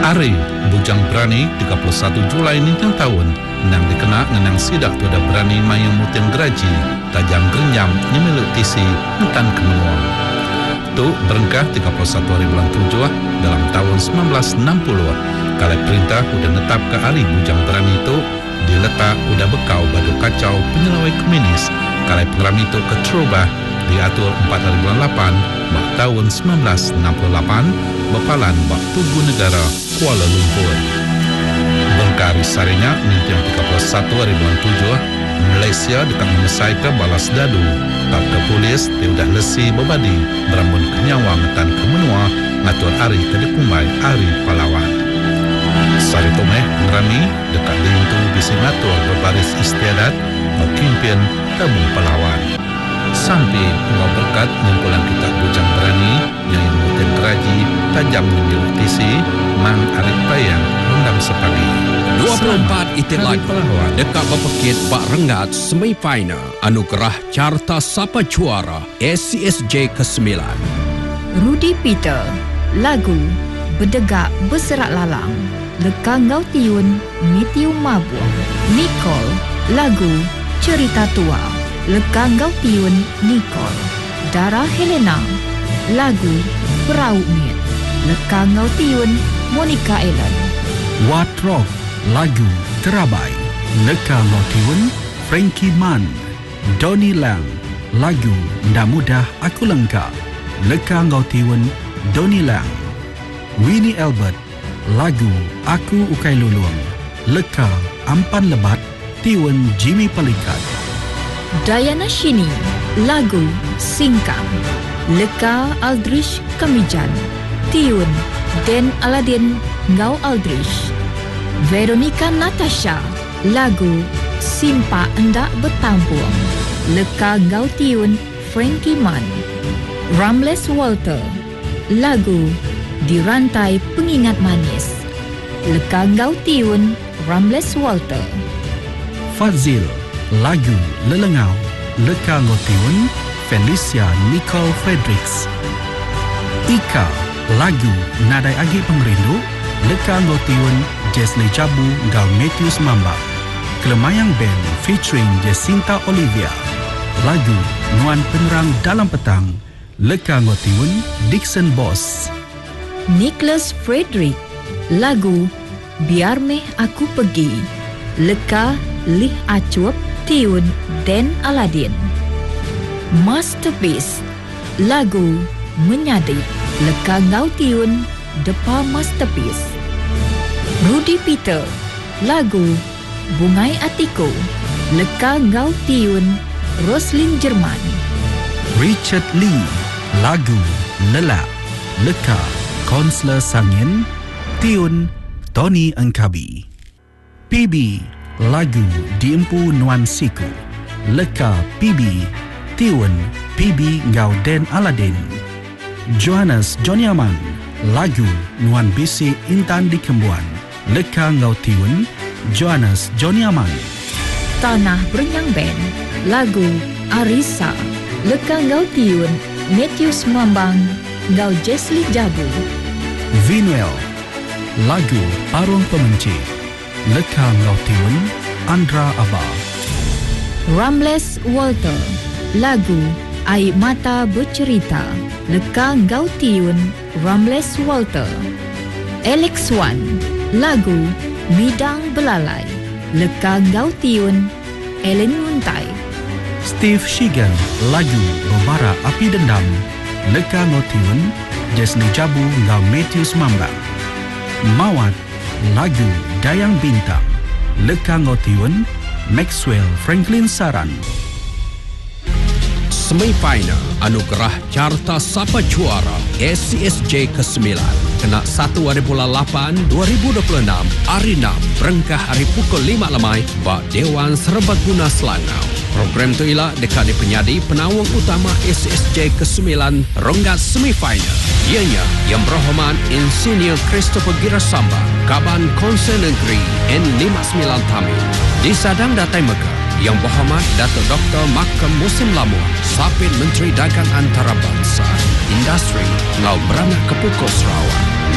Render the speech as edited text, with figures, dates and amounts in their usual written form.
Ari bujang berani 31 Julai nintang tahun nang dikena ngenang sidak tu ada berani mayang mutiang geraji tajam gerenyam nyemiluk tisi entan kemenua. Tu berengkah 31 hari bulan 7 dalam tahun 1960 kalau perintah udah netap ke hari bujang berani itu diletak udah bekau badu kacau penyelawai komunis kalau pengeram itu ke Trubah diatur 4 hari bulan 8 bak tahun 1968 bepalan bak Tugu Negara Kuala Lumpur. Berkari sarinya nintiang 31 hari bulan 7 Malaysia dekat memesai ke balas dadu tak ke polis dia udah lesi bebadi berambun kenyawa metan kemenua ngatur hari kedekumai hari pahlawan. Sari tomeh ngerami dekat diintu bisi ngatur berbaris istiadat mengkimpin tabung pahlawan. Sampai engkau berkat nyempulan kita bujang berani yang mutin keraji tajam menyeluk tisi mang arit payang rendam sepagi 24 itit lagi dekat berpekit bak rengat semifinal anugerah carta sapa juara SCSJ ke-9. Rudy Peter lagu Berdegak Berserak Lalang leka ngau tiun Matthew Mabuang. Nicole lagu Cerita Tua leka ngau tiun Nicole. Dara Helena lagu Perahu Miet leka ngau tiun Monica Ellen. Watrok lagu Terabai leka ngau tiun Frankie Mann. Donnie Lang lagu Nda Mudah Aku Lengkap leka ngau tiun Donnie Lang. Winnie Albert lagu Aku Ukai Lulung leka Ampan Lebat tiun Jimmy Pelikat. Diana Shini lagu Singkang leka Aldrich Kamijan tiun Den Aladin Ngau Aldrich. Veronica Natasha lagu Simpa Endak Bertampung leka Ngau tiun Frankie Mann. Ramles Walter lagu Dirantai Pengingat Manis leka Ngau tiun Ramles Walter. Fazil lagu Lelengau leka ngau tiun Felicia Nicole Fredericks. Ika lagu Nadai Agi Pengerindu leka ngau tiun Jessley Jabu ngau Matthews Mambak. Kelemayang Band featuring Jacinta Olivia lagu Nuan Penerang Dalam Petang leka ngau tiun Dixon Boss. Nicholas Frederick lagu Biar Meh Aku Pergi leka Lih Acup tiun Den Aladin. Masterpiece lagu Menyadik leka ngau tiun Depa Masterpiece. Rudy Peter lagu Bungai Atiku leka ngau tiun Roslyn Jerman. Richard Lee lagu Lelak leka Konsler Sangin tiun Tony Engkabi. PB lagu Diempu Nuan Siku leka PB tiun PB Ngau Den Aladin. Johannes Joniaman lagu Nuan Bisi Intan di Kembuan leka Ngau tiun Johannes Joniaman. Tanah Berenyang Band lagu Arisa leka Ngau tiun Matthews Mambang Ngau Jessley Jabu. Vinuel lagu Parung Pemenci leka ngau tiun Andra Abah. Ramles Walter lagu Air Mata Bercerita leka ngau tiun Ramles Walter. Alex Wan lagu Midang Belalai leka ngau tiun Ellen Muntai. Steve Shigan lagu Berbara Api Dendam leka ngau tiun Jessley Jabu ngau Matthews Mambang. Mawat lagu Dayang Bintang leka ngau tiun Maxwell Franklin Saran. Semifinal anugerah carta sapa juara SCSJ ke-9 kena 1 hari bulan 8 2026 hari 6 berengkah hari pukul 5 lemai bak Dewan Serbaguna Selangau. Program tu ialah dekat di penyadi penawang utama SCSJ ke-9 ronggat semifinal. Ianya Yang Berhormat Insinyur Christopher Girasamba, Kaban Konsel Negeri N59 Tamil. Di Sadang Datai Mekah, Yang Berhormat Datuk Dr. Makam Musim Lamu, Sapit Menteri Dagang Antarabangsa, Industri, Ngau Beranak Kepukul Sarawak.